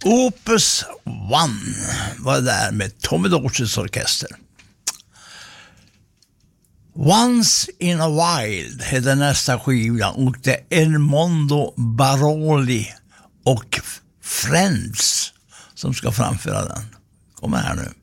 Opus One var där med Tommy Dorses orkester. Once in a While heter nästa skiva och det är Edmondo Baroli och Friends som ska framföra den. Kom här nu.